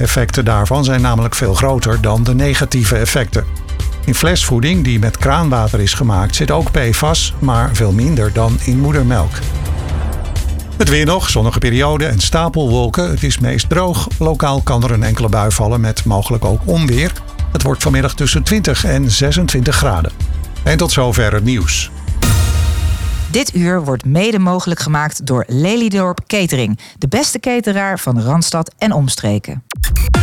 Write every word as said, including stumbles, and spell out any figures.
effecten daarvan zijn namelijk veel groter dan de negatieve effecten. In flesvoeding die met kraanwater is gemaakt zit ook P F A S, maar veel minder dan in moedermelk. Het weer nog, zonnige periode en stapelwolken. Het is meest droog. Lokaal kan er een enkele bui vallen met mogelijk ook onweer. Het wordt vanmiddag tussen twintig en zesentwintig graden. En tot zover het nieuws. Dit uur wordt mede mogelijk gemaakt door Lelydorp Catering. De beste cateraar van Randstad en omstreken.